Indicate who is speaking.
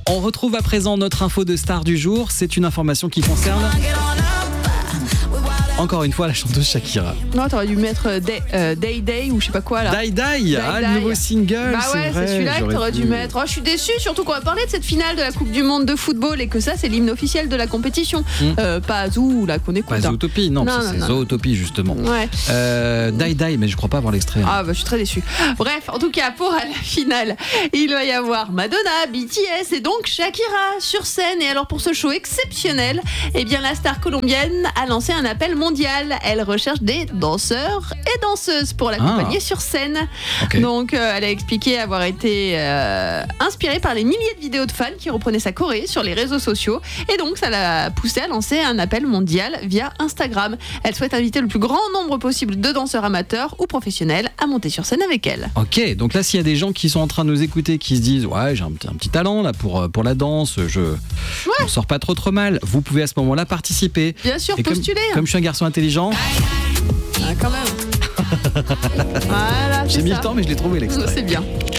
Speaker 1: On retrouve à présent notre info de star du jour. C'est une information qui concerne... encore une fois, la chanteuse Shakira.
Speaker 2: Non, t'aurais dû mettre Day ou je sais pas quoi là.
Speaker 1: Die, le nouveau single.
Speaker 2: Bah ouais, c'est celui-là que t'aurais dû mettre. Oh, je suis déçue, surtout qu'on va parler de cette finale de la Coupe du Monde de football et que ça, c'est l'hymne officiel de la compétition. Pas Zoo, là, qu'on écoute.
Speaker 1: Pas Zootopie, non, c'est Zootopie justement.
Speaker 2: Ouais.
Speaker 1: Die, mais je crois pas avoir l'extrait.
Speaker 2: Ah bah je suis très déçue. Bref, en tout cas, pour la finale, il va y avoir Madonna, BTS et donc Shakira sur scène. Et alors pour ce show exceptionnel, eh bien la star colombienne a lancé un appel mondial. Elle recherche des danseurs et danseuses pour l'accompagner sur scène. Okay. Donc elle a expliqué avoir été inspirée par les milliers de vidéos de fans qui reprenaient sa choré sur les réseaux sociaux. Et donc ça l'a poussée à lancer un appel mondial via Instagram. Elle souhaite inviter le plus grand nombre possible de danseurs amateurs ou professionnels à monter sur scène avec elle.
Speaker 1: Ok, donc là s'il y a des gens qui sont en train de nous écouter, qui se disent ouais j'ai un petit talent là pour la danse, je m'en sors pas trop mal, vous pouvez à ce moment-là participer.
Speaker 2: Bien sûr, postuler.
Speaker 1: Comme je suis un garçon intelligent.
Speaker 2: Ah, quand même. Voilà,
Speaker 1: j'ai mis le temps mais je l'ai trouvé l'extrait.
Speaker 2: C'est bien.